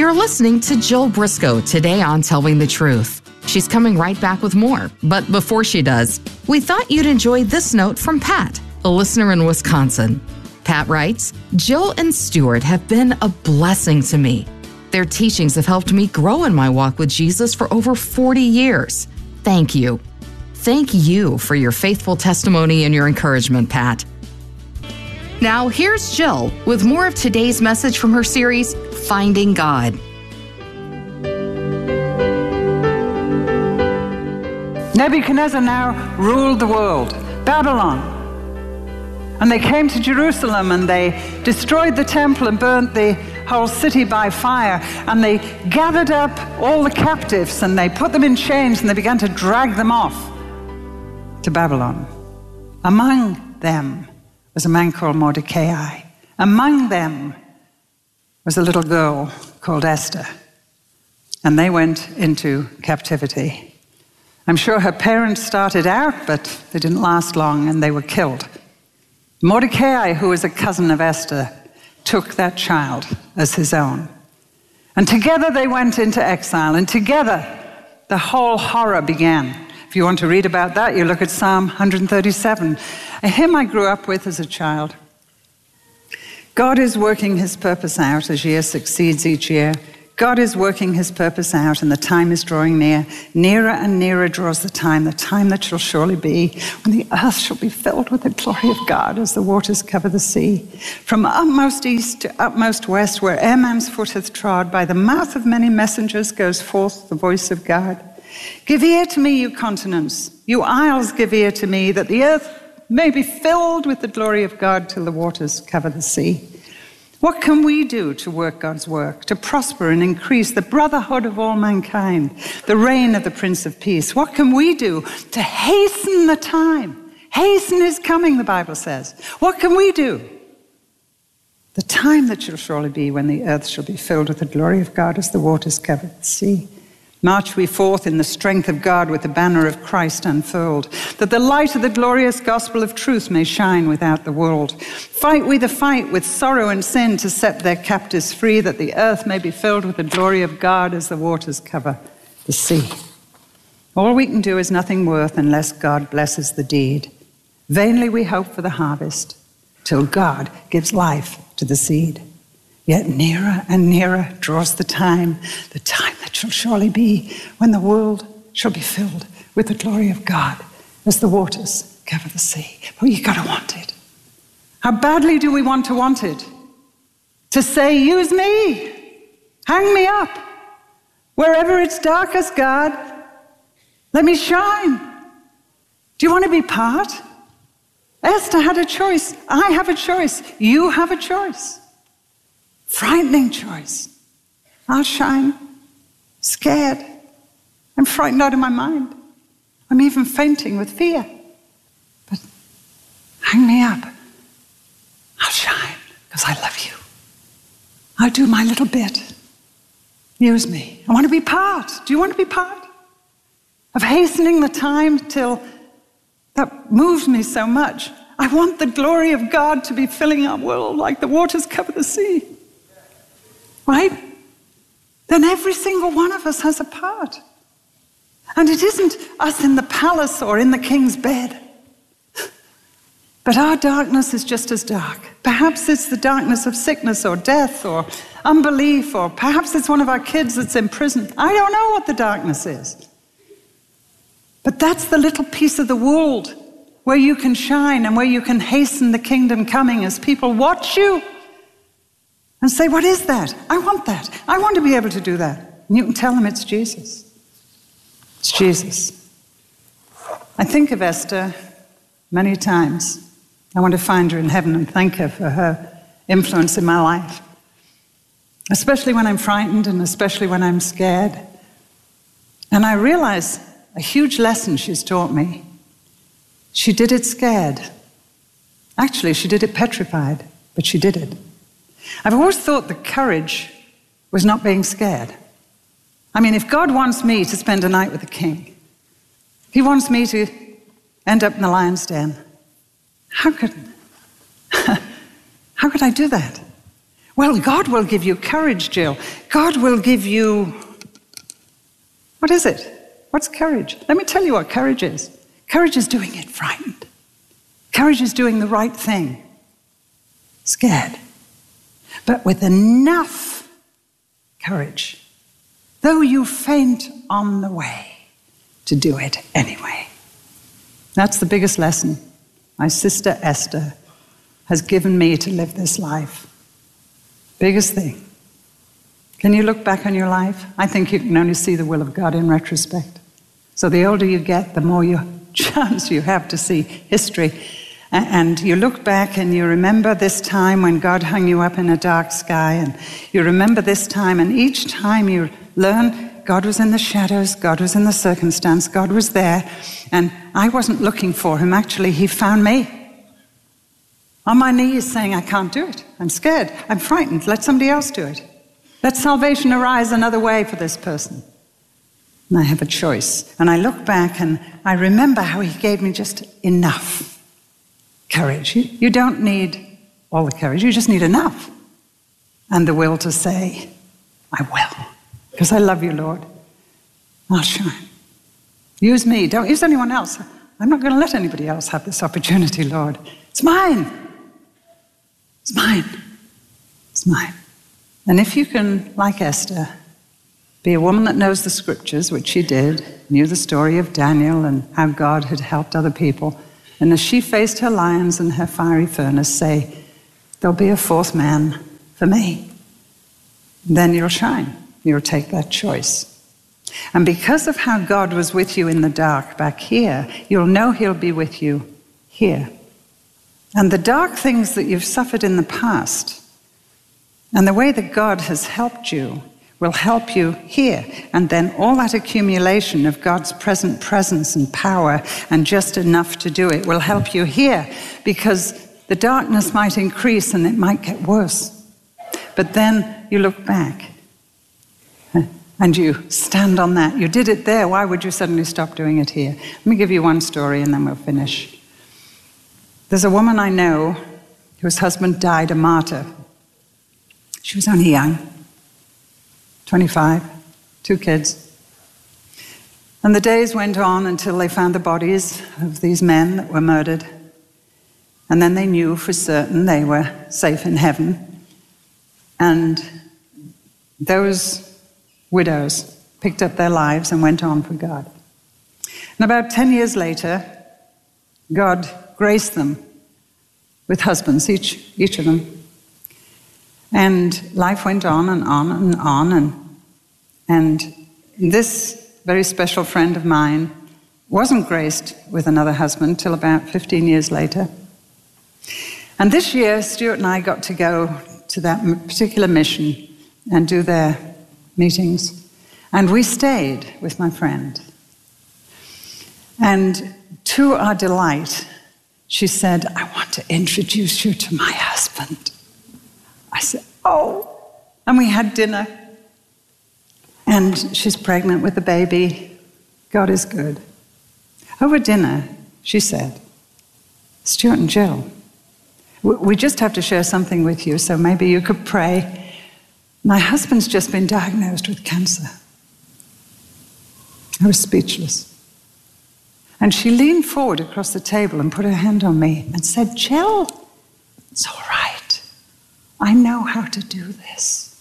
You're listening to Jill Briscoe today on Telling the Truth. She's coming right back with more. But before she does, we thought you'd enjoy this note from Pat, a listener in Wisconsin. Pat writes, Jill and Stuart have been a blessing to me. Their teachings have helped me grow in my walk with Jesus for over 40 years. Thank you. Thank you for your faithful testimony and your encouragement, Pat. Now, here's Jill with more of today's message from her series, Finding God. Nebuchadnezzar now ruled the world, Babylon. And they came to Jerusalem and they destroyed the temple and burnt the whole city by fire. And they gathered up all the captives and they put them in chains and they began to drag them off to Babylon. Among them was a man called Mordecai. Among them was a little girl called Esther. And they went into captivity. I'm sure her parents started out, but they didn't last long and they were killed. Mordecai, who was a cousin of Esther, took that child as his own. And together they went into exile, and together the whole horror began. If you want to read about that, you look at Psalm 137, a hymn I grew up with as a child. God is working his purpose out as year succeeds each year. God is working his purpose out, and the time is drawing near. Nearer and nearer draws the time that shall surely be, when the earth shall be filled with the glory of God as the waters cover the sea. From utmost east to utmost west, where'er man's foot hath trod, by the mouth of many messengers goes forth the voice of God. Give ear to me, you continents, you isles, give ear to me, that the earth may be filled with the glory of God till the waters cover the sea. What can we do to work God's work, to prosper and increase the brotherhood of all mankind, the reign of the Prince of Peace? What can we do to hasten the time? Hasten is coming, the Bible says. What can we do? The time that shall surely be when the earth shall be filled with the glory of God as the waters cover the sea. March we forth in the strength of God with the banner of Christ unfurled, that the light of the glorious gospel of truth may shine without the world. Fight we the fight with sorrow and sin to set their captives free, that the earth may be filled with the glory of God as the waters cover the sea. All we can do is nothing worth unless God blesses the deed. Vainly we hope for the harvest, till God gives life to the seed. Yet nearer and nearer draws the time that shall surely be, when the world shall be filled with the glory of God as the waters cover the sea. But you got to want it. How badly do we want it? To say, use me, hang me up. Wherever it's darkest, God, let me shine. Do you want to be part? Esther had a choice. I have a choice. You have a choice. Frightening choice. I'll shine. Scared. I'm frightened out of my mind. I'm even fainting with fear. But hang me up. I'll shine because I love you. I'll do my little bit. Use me. I want to be part. Do you want to be part of hastening the time till that moves me so much? I want the glory of God to be filling our world like the waters cover the sea. Right? Then every single one of us has a part. And it isn't us in the palace or in the king's bed. But our darkness is just as dark. Perhaps it's the darkness of sickness or death or unbelief, or perhaps it's one of our kids that's in prison. I don't know what the darkness is. But that's the little piece of the world where you can shine and where you can hasten the kingdom coming as people watch you and say, what is that? I want that. I want to be able to do that. And you can tell them it's Jesus. It's Jesus. I think of Esther many times. I want to find her in heaven and thank her for her influence in my life. Especially when I'm frightened and especially when I'm scared. And I realize a huge lesson she's taught me. She did it scared. Actually, she did it petrified, but she did it. I've always thought that courage was not being scared. I mean, if God wants me to spend a night with the king, if he wants me to end up in the lion's den, how could I do that? Well, God will give you courage, Jill. God will give you... What is it? What's courage? Let me tell you what courage is. Courage is doing it frightened. Courage is doing the right thing, scared, but with enough courage, though you faint on the way, to do it anyway. That's the biggest lesson my sister Esther has given me to live this life. Biggest thing. Can you look back on your life? I think you can only see the will of God in retrospect. So the older you get, the more chance you have to see history. And you look back and you remember this time when God hung you up in a dark sky, and you remember this time, and each time you learn God was in the shadows, God was in the circumstance, God was there, and I wasn't looking for him. Actually, he found me. On my knees saying, I can't do it. I'm scared. I'm frightened. Let somebody else do it. Let salvation arise another way for this person. And I have a choice. And I look back and I remember how he gave me just enough courage. You don't need all the courage. You just need enough. And the will to say, I will. Because I love you, Lord. I'll shine. Use me. Don't use anyone else. I'm not going to let anybody else have this opportunity, Lord. It's mine. It's mine. It's mine. And if you can, like Esther, be a woman that knows the scriptures, which she did, knew the story of Daniel and how God had helped other people, and as she faced her lions and her fiery furnace, say, there'll be a fourth man for me. Then you'll shine. You'll take that choice. And because of how God was with you in the dark back here, you'll know he'll be with you here. And the dark things that you've suffered in the past, and the way that God has helped you, will help you here. And then all that accumulation of God's present presence and power and just enough to do it will help you here, because the darkness might increase and it might get worse. But then you look back and you stand on that. You did it there. Why would you suddenly stop doing it here? Let me give you one story and then we'll finish. There's a woman I know whose husband died a martyr. She was only young, 25, 2 kids. And the days went on until they found the bodies of these men that were murdered. And then they knew for certain they were safe in heaven. And those widows picked up their lives and went on for God. And about 10 years later, God graced them with husbands, each of them. And life went on and on and on. And this very special friend of mine wasn't graced with another husband till about 15 years later. And this year, Stuart and I got to go to that particular mission and do their meetings. And we stayed with my friend. And to our delight, she said, I want to introduce you to my husband. I said, oh. And we had dinner. And she's pregnant with a baby. God is good. Over dinner, she said, Stuart and Jill, we just have to share something with you, so maybe you could pray. My husband's just been diagnosed with cancer. I was speechless. And she leaned forward across the table and put her hand on me and said, Jill, it's all right. I know how to do this.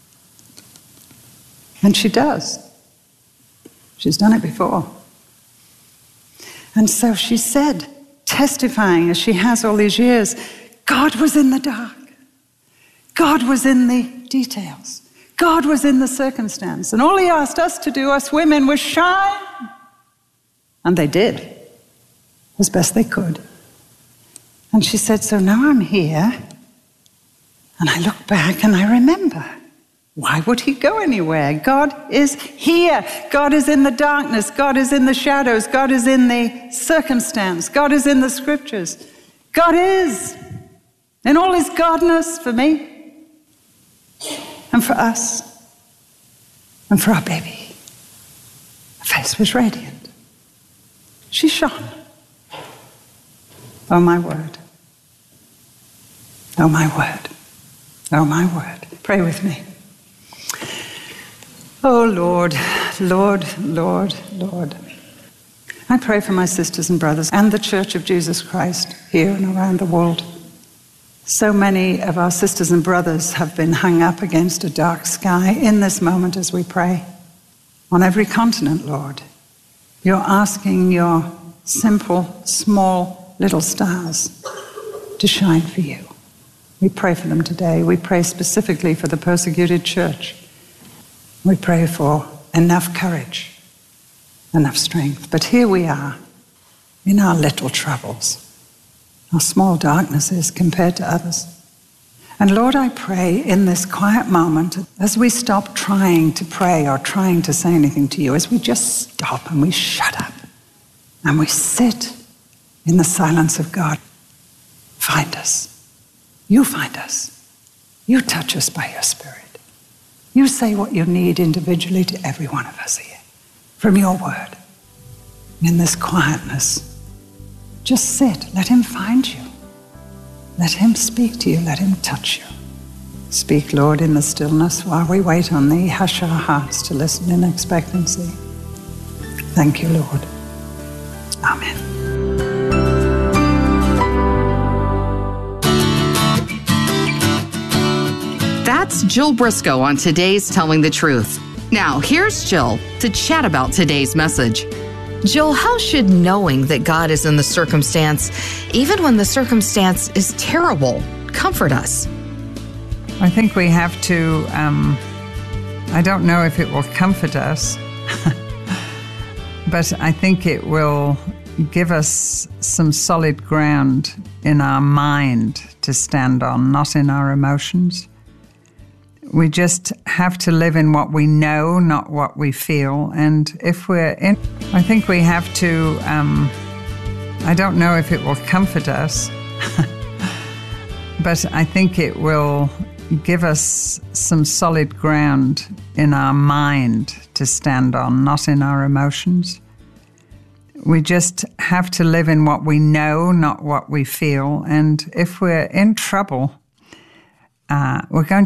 And she does. She's done it before. And so she said, testifying as she has all these years, God was in the dark. God was in the details. God was in the circumstance. And all he asked us to do, us women, was shine. And they did, as best they could. And she said, so now I'm here, and I look back and I remember, why would he go anywhere? God is here. God is in the darkness. God is in the shadows. God is in the circumstance. God is in the scriptures. God is in all his godness for me and for us and for our baby. Her face was radiant. She shone. Oh, my word. Oh, my word. Oh, my word. Pray with me. Oh, Lord, Lord, Lord, Lord. I pray for my sisters and brothers and the Church of Jesus Christ here and around the world. So many of our sisters and brothers have been hung up against a dark sky in this moment as we pray. On every continent, Lord, you're asking your simple, small, little stars to shine for you. We pray for them today. We pray specifically for the persecuted church. We pray for enough courage, enough strength. But here we are in our little troubles, our small darknesses compared to others. And Lord, I pray in this quiet moment, as we stop trying to pray or trying to say anything to you, as we just stop and we shut up and we sit in the silence of God, find us. You find us. You touch us by your Spirit. You say what you need individually to every one of us here from your word. In this quietness, just sit. Let him find you. Let him speak to you. Let him touch you. Speak, Lord, in the stillness while we wait on thee. Hush our hearts to listen in expectancy. Thank you, Lord. Amen. That's Jill Briscoe on today's Telling the Truth. Now, here's Jill to chat about today's message. Jill, how should knowing that God is in the circumstance, even when the circumstance is terrible, comfort us? I think we have to, I don't know if it will comfort us, but I think it will give us some solid ground in our mind to stand on, not in our emotions. We just have to live in what we know, not what we feel. And if we're in, I think we have to, I don't know if it will comfort us, but I think it will give us some solid ground in our mind to stand on, not in our emotions. We just have to live in what we know, not what we feel. And if we're in trouble, we're going